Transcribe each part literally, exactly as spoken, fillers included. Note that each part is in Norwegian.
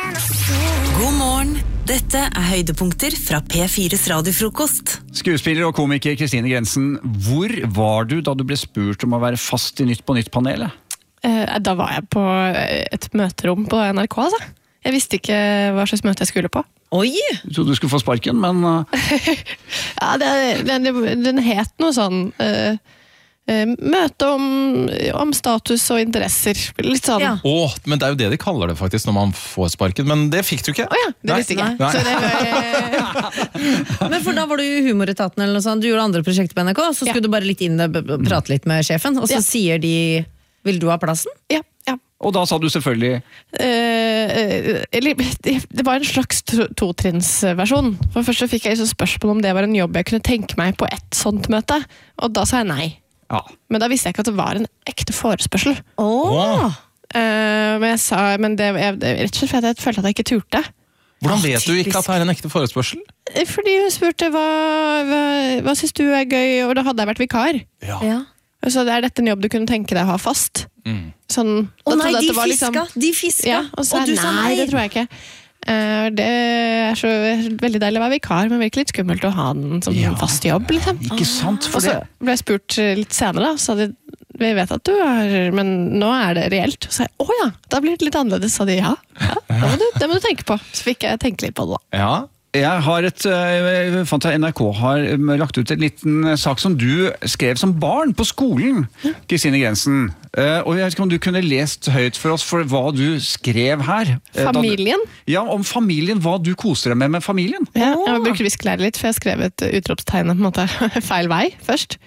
God morgen. Dette er høydepunkter fra P fires radiofrokost. Skuespiller og komiker Kristine Grensen, hvor var du da du ble spurt om å være fast i Nytt på Nytt-panelet? Eh, da var jeg på et møterom på N R K, altså. Jeg visste ikke hva slags møte jeg skulle på. Oi! Du trodde du skulle få sparken, men... Uh... ja, det, den, den het noe sånn... Uh, uh, møte om, om status og interesser. Litt sånn. Ja. Åh, men det er jo det de kaller det faktisk når man får sparken, men det fikk du ikke. Åja, det Nei. visste ikke jeg. Nei. Så det var, Men for da var du i Humoretaten eller noe sånt, du gjorde andre prosjekter på N R K, så skulle ja. du bare litt inn og prate litt med sjefen, og så Ja. sier de, vil du ha plassen? ja, ja. Og da sa du selvfølgelig... Uh, eller, det, det var en slags to- totrinnsversjon. For først så fikk jeg liksom spørsmål om det var en jobb jeg kunne tenke meg på et sånt møte, og da sa jeg nei. Ja. Men da visste jeg ikke at det var en ekte forespørsel. Åh! Uh, men jeg sa, men det, jeg, det, rett og slett fordi jeg følte at jeg ikke turte. Hvordan vet du ikke at det er en ekte forespørsel? Fordi hun spurte hva, hva, hva synes du er gøy, og da hadde jeg vært vikar. Ja. Ja. Så er dette en jobb du kunne tenke deg å ha fast? Mm. Sånn, Å da nei, trodde jeg at de det var fiska! liksom- De fiska! Ja, og så og sa du jeg sa nei, nei! det tror jeg ikke. Eh, det er så veldig deilig å være vikar, men virkelig litt skummelt å ha den som Ja. fast jobb, liksom. Ikke sant, Og for så det... ble jeg spurt eh, litt senere, da, så hadde vi vet at du er, men nå er det reelt. Så sa jeg, å ja, da blir det litt annerledes, sa de ja. ja det, må du, det må du tenke på. Så fikk jeg tenke litt på det da. Ja. Jeg har et, jeg fant at N R K har lagt ut en liten sak som du skrev som barn på skolen, Kristine Grensen. Og jeg vet ikke om du kunne lest høyt for oss for hva du skrev her. Familien. Da, ja, om familien, hva du koser deg med med familien. Ja, jeg brukte viskelære litt, for jeg skrev et utropstegn på en måte feil vei først.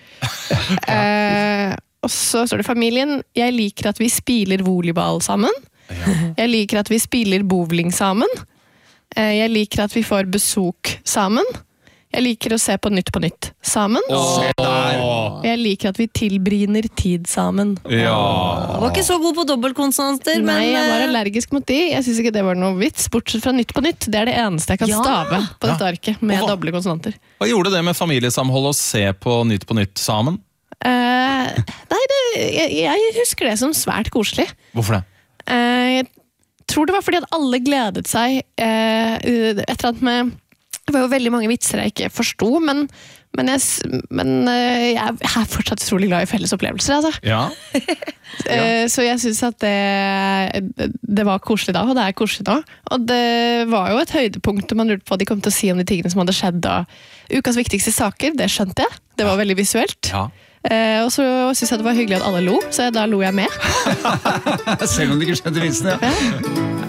eh, og så står det familien. Jeg liker at vi spiller volleyball sammen. Jeg liker at vi spiller bowling sammen. Eh, jeg liker at vi får besøk sammen. Jeg liker å se på Nytt på Nytt sammen. Åh. Jeg liker at vi tilbringer tid sammen. Ja. Jeg var ikke så god på dobbeltkonsonanter, men Nei, jeg var eh, allergisk mot de. Jeg synes ikke det var noe vits, bortsett fra Nytt på Nytt. Det er det eneste jeg kan Ja. stave på dette Ja. arket med Og hva- doble konsonanter. Hva gjorde det med familiesamhold å se på Nytt på Nytt sammen? Eh, nei, det, jeg, jeg husker det som svært koselig. Hvorfor det? Eh, jeg tror det var fordi at alle gledet seg eh, et eller annet med... Det var jo veldig mange vitser jeg ikke forsto, men, men, jeg, s- men eh, jeg er fortsatt utrolig glad i felles opplevelser. Altså. Ja. Eh, Så jeg synes at det, det var koselig da, og det er koselig nå. Og det var jo et høydepunkt, og man lurte på hva de kom til å si om de tingene som hadde skjedd. Og ukas viktigste saker, det skjønte jeg. Det var veldig visuelt. Ja. Eh, og så synes jeg det var hyggelig at alle lo, så da lo jeg med. Selv om du ikke skjønte vitsen, ja.